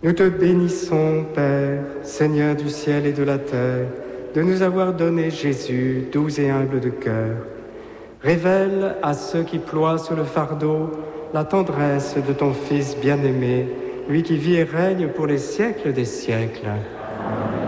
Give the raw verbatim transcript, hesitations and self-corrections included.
Nous te bénissons, Père, Seigneur du ciel et de la terre, de nous avoir donné Jésus, doux et humble de cœur. Révèle à ceux qui ploient sous le fardeau la tendresse de ton Fils bien-aimé, lui qui vit et règne pour les siècles des siècles. Amen.